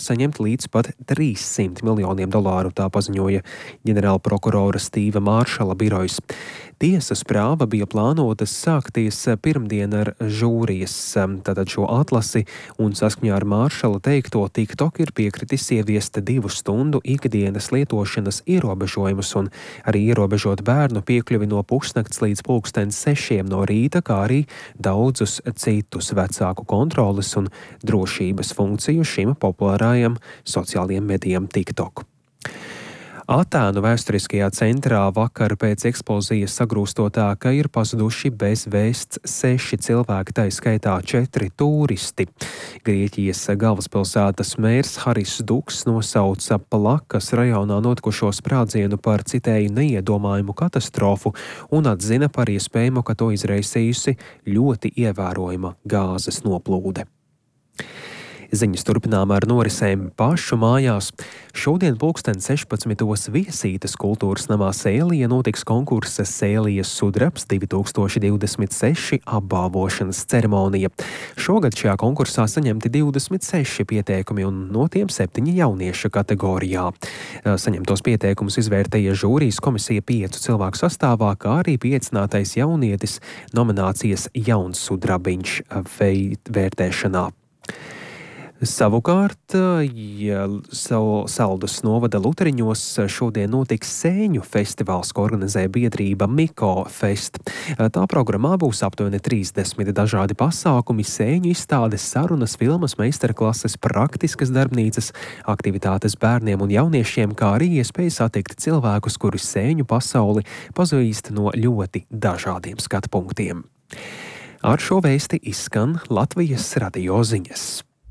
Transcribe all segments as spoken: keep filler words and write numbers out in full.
saņemt līdz pat trīssimt miljoniem dolāru, tā paziņoja ģenerāla prokurora Stīva Māršala birojs. Tiesas prāva bija plānotas sākties pirmdien ar žūrijas, tātad šo atlasi, un saskaņā ar Māršala teikto TikTok ir piekritis ieviest divu stundu ikdienas lietošanas ierobežojumus un arī ierobežot bērnu piekļuvi no pusnakts līdz pulksten sešiem no rīta, kā arī daudzus citus vecāku kontroles un drošības funkciju šim populārajam sociālajiem medijam TikTok. Atēnu vēsturiskajā centrā vakar pēc eksplozijas sagrūstotā, ka ir pazuduši bez vēsts seši cilvēki, tā skaitā četri turisti. Grieķijas galvaspilsētas mērs Haris Duks nosauca Plakas rajonā notikušo sprādzienu par, citēju, neiedomājumu katastrofu un atzina par iespējamu, ka to izraisījusi ļoti ievērojama gāzes noplūde. Ziņas turpinām ar norisēm pašu mājās. Šodien pulksten sešpadsmitos Viesītes kultūras namā Sēlija notiks konkursa Sēlijas sudrabs divi tūkstoši divdesmit seši apbalvošanas ceremonija. Šogad šajā konkursā saņemti divdesmit seši pieteikumi un no tiem septiņi jaunieša kategorijā. Saņemtos pieteikumus izvērtēja žūrijas komisija piecu cilvēku sastāvā, kā arī pieaicinātais jaunietis nominācijas Jauns sudrabiņš vērtēšanā. Savukārt, ja Saldus novada Luteriņos šodien notiks sēņu festivāls, ko organizē biedrība Miko Fest. Tā programmā būs aptuveni trīsdesmit dažādi pasākumi, sēņu izstādes, sarunas, filmas, meistarklases, praktiskas darbnīcas, aktivitātes bērniem un jauniešiem, kā arī iespēja satikt cilvēkus, kuri sēņu pasauli pazīst no ļoti dažādiem skatu punktiem. Ar šo vēsti izskan Latvijas radio ziņas.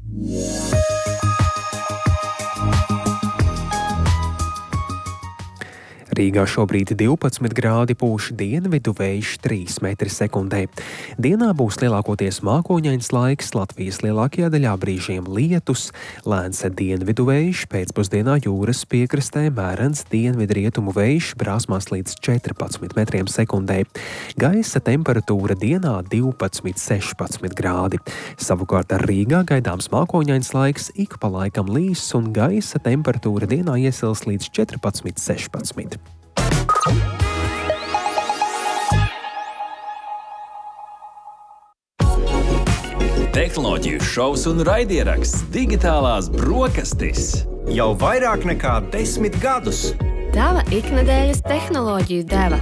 Rīgā šobrīd divpadsmit grādi, pūš dienvidu vējš trīs metri sekundē. Dienā būs lielākoties mākoņains laiks, Latvijas lielākajā daļā brīžiem lietus, lēns dienvidu vējš, pēcpusdienā jūras piekrastē mērens dienvidrietumu vējš, brāzmās līdz četrpadsmit metriem sekundē. Gaisa temperatūra dienā divpadsmit sešpadsmit grādi. Savukārt ar Rīgā gaidāms mākoņains laiks, ik pa laikam līs un gaisa temperatūra dienā iesils līdz četrpadsmit sešpadsmit. Tehnoloģiju šovs un raidieraksts Digitālās brokastis. Jau vairāk nekā desmit gadus. Tava iknedēļas tehnoloģiju deva.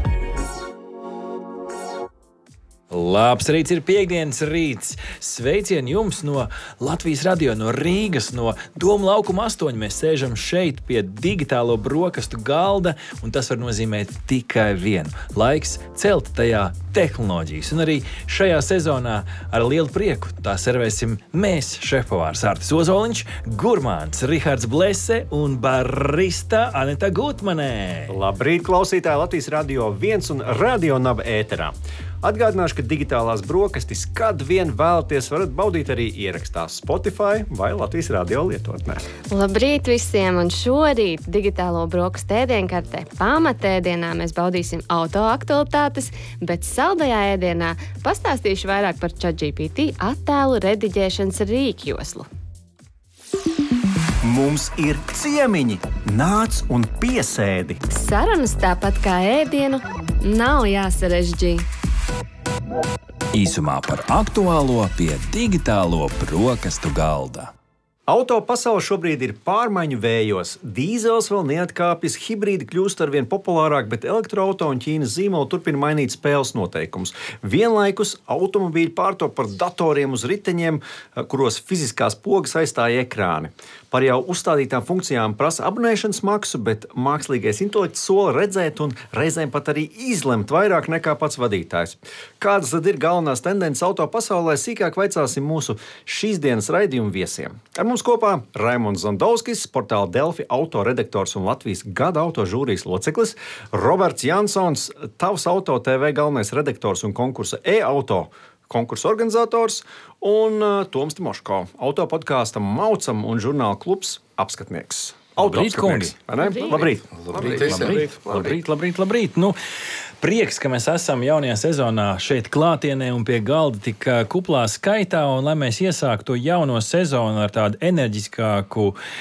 Labs rīts, ir piektdienas rīts. Sveicieni jums no Latvijas radio, no Rīgas, no Doma laukuma astoņi. Mēs sēžam šeit pie digitālo brokastu galda, un tas var nozīmēt tikai vienu. Laiks celt tajā tehnoloģijas. Un arī šajā sezonā ar lielu prieku tā servēsim mēs, šefpavārs Artis Ozoliņš, gurmāns Rihards Blese un barista Aneta Gutmanē. Labrīt, klausītāji Latvijas radio viens un Radio Naba ēterā. Atgādināšu, ka digitālās brokastis, kad vien vēlaties, varat baudīt arī ierakstā Spotify vai Latvijas radio lietotnē. Labrīt visiem, un šorīt digitālo brokastu ēdienkartē pamatēdienā mēs baudīsim auto aktualitātes, bet saldajā ēdienā pastāstīšu vairāk par ChatGPT attēlu rediģēšanas rīkjoslu. Mums ir ciemiņi, nāc un piesēdi. Sarunas tāpat kā ēdienu nav jāsarežģī. Īsumā par aktuālo pie digitālo brokastu galda. Auto pasaule šobrīd ir pārmaiņu vējos. Dīzels vēl neatkāpjas, hibrīdi kļūst arvien populārāk, bet elektroauto un Ķīnas zīmoli turpina mainīt spēles noteikumus. Vienlaikus automobīļi pārtop par datoriem uz riteņiem, kuros fiziskās pogas aizstāja ekrāni. Par jau uzstādītām funkcijām prasa abonēšanas maksu, bet mākslīgais intelekts sola redzēt un reizēm pat arī izlemt vairāk nekā pats vadītājs. Kādas tad ir galvenās tendences auto pasaulē, sīkāk vaicāsim mūsu šīs dienas raidījumu viesiem. Ar mums kopā Raimonds Zandovskis, portāla Delfi autoredaktors un Latvijas gada auto žūrijas loceklis, Roberts Jansons, Tavs Auto T V galvenais redaktors un konkursa e-auto konkursu organizators, un uh, Toms Timoško, auto podkāsta Maucam un žurnāla klubs apskatnieks. Labrīt, kungi! Labrīt! Labrīt, labrīt, labrīt, labrīt, labrīt, labrīt. Nu, prieks, ka mēs esam jaunajā sezonā šeit klātienē un pie galda tik kuplā skaitā, un lai mēs iesāktu to jauno sezonu ar tādu enerģiskāku